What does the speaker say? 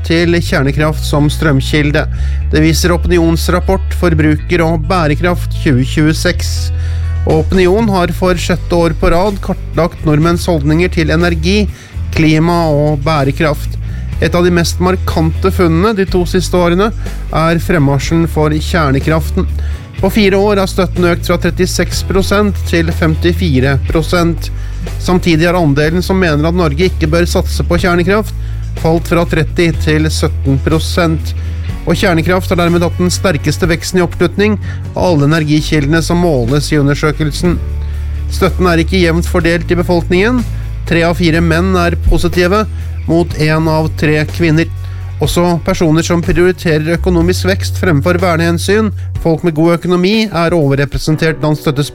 til kjernekraft som strømkilde. Det viser opinionsrapport Forbruker og bærekraft 2026. Og Opinion har for 6. år på rad kartlagt nordmenns holdninger til energi, klima og bærekraft. Et av de mest markante funnene de 2 siste årene fremmarsjen for kjernekraften. På 4 år har støtten økt fra 36% til 54%. Samtidig har andelen som mener at Norge ikke bør satse på kjernekraft, falt fra 30 til 17%. Og kjernekraft har dermed hatt den sterkeste veksten i oppslutning av alle energikildene som måles i undersøkelsen. Støtten ikke jevnt fordelt i befolkningen. 3 av 4 menn positive, mot 1 av 3 kvinner. Også personer som prioriterer økonomisk vekst fremfor vernehensyn, folk med god økonomi, overrepresentert blant støttespillere.